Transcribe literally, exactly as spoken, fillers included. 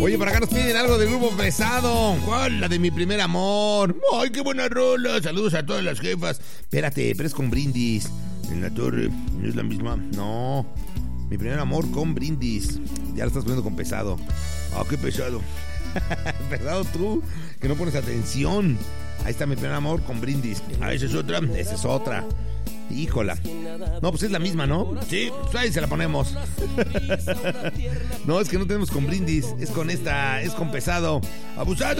Oye, por acá nos piden algo del grupo Pesado. ¿Cuál? La de Mi Primer Amor. ¡Ay, qué buena rola! Saludos a todas las jefas. Espérate, pero es con Brindis. En la torre, ¿no es la misma? No. Mi Primer Amor con Brindis. Ya lo estás poniendo con Pesado. ¡Ah, qué pesado! Pesado tú, que no pones atención. Ahí está Mi Primer Amor con Brindis. Ah, esa es otra. Esa es otra. Híjola. No, pues es la misma, ¿no? Sí, pues ahí se la ponemos. No, es que no tenemos con Brindis. Es con esta, es con Pesado. ¡Abusado!